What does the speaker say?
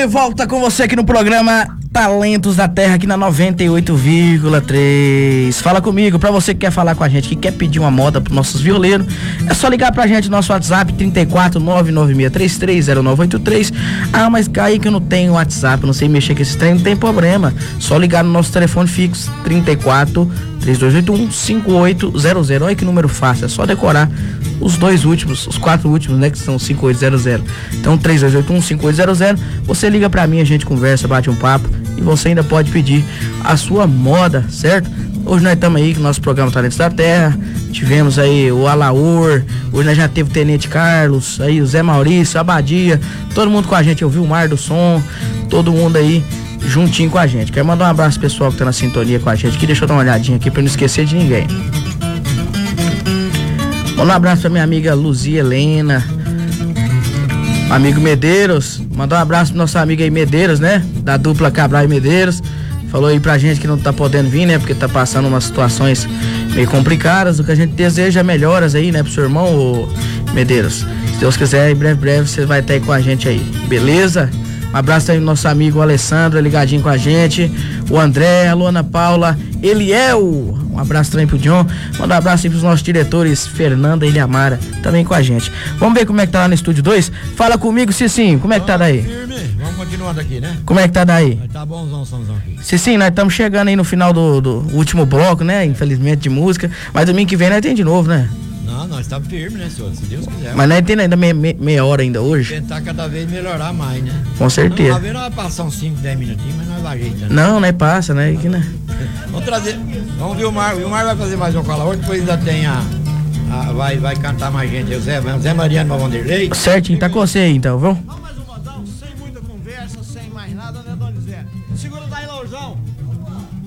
De volta com você aqui no programa Talentos da Terra, aqui na 98,3. Fala comigo, pra você que quer falar com a gente, que quer pedir uma moda pros nossos violeiros, é só ligar pra gente no nosso WhatsApp 34996330983. Ah, mas aí que eu não tenho WhatsApp, não sei mexer com esse trem, não tem problema. Só ligar no nosso telefone fixo 34-3281-5800. Olha que número fácil, é só decorar os quatro últimos, né, que são 5800. Então 3281-5800. Você liga pra mim, a gente conversa, bate um papo e você ainda pode pedir a sua moda, certo? Hoje nós estamos aí com o nosso programa Talentos da Terra. Tivemos aí o Alaor, hoje nós já teve o Tenente Carlos, aí o Zé Maurício, a Abadia, todo mundo com a gente, eu vi o Mar do Som, todo mundo aí juntinho com a gente. Quero mandar um abraço pessoal que tá na sintonia com a gente aqui, deixa eu dar uma olhadinha aqui pra não esquecer de ninguém. Manda um abraço pra minha amiga Luzia Helena, amigo Medeiros, mandar um abraço pro nosso amigo aí Medeiros, né, da dupla Cabral e Medeiros. Falou aí pra gente que não tá podendo vir, né, porque tá passando umas situações meio complicadas. O que a gente deseja é melhoras aí, né, pro seu irmão, ô Medeiros. Se Deus quiser, em breve você vai estar aí com a gente aí, beleza? Um abraço aí pro nosso amigo Alessandro, ligadinho com a gente, o André, a Luana Paula, Eliel, um abraço também pro John. Manda um abraço aí pros nossos diretores, Fernanda e Eliamara, também com a gente. Vamos ver como é que tá lá no Estúdio 2? Fala comigo, Cicinho, como é que tá daí? Firme, vamos continuando aqui, né? Como é que tá daí? Tá bonzão, somzão aqui. Cicinho, nós estamos chegando aí no final do último bloco, né? Infelizmente de música, mas domingo que vem nós tem de novo, né? Não, nós estamos firmes, né, senhor? Se Deus quiser. Mas nós tem ainda meia hora ainda hoje. Tentar cada vez melhorar mais, né? Com certeza. Não vai passar uns 5, 10 minutinhos, mas nós vai ajeitando. Não, né? Passa, né? Que, né? Vamos trazer. Vamos ver o Mar. O Mar vai fazer mais um colaborador, depois ainda tem vai cantar mais gente. O Zé Mariano Vanderlei. Certinho, tá com você aí então, vamos? Vamos mais um modão, sem muita conversa, sem mais nada, né, Dona Zé? Segura daí, Laurzão.